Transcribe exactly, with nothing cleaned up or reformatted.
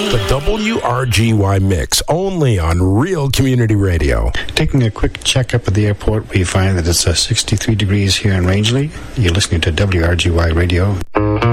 The W R G Y Mix, only on Real Community Radio. Taking a quick checkup at the airport, we find that it's uh, sixty-three degrees here in Rangeley. You're listening to W R G Y Radio.